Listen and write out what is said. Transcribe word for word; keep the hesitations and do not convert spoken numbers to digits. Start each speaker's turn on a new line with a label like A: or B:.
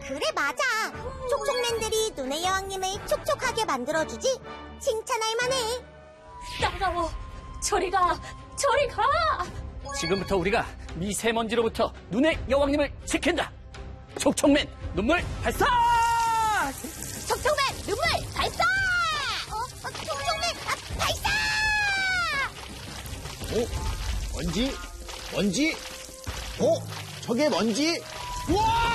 A: 그래, 맞아. 촉촉맨들이 눈의 여왕님을 촉촉하게 만들어주지? 칭찬할 만해.
B: 따가워. 저리 가. 저리 가.
C: 지금부터 우리가 미세먼지로부터 눈의 여왕님을 지킨다. 촉촉맨 눈물 발사!
A: 촉촉맨 눈물 발사! 어, 어, 촉촉맨 아, 발사!
D: 어? 먼지? 먼지? 어? 저게 먼지? 우와!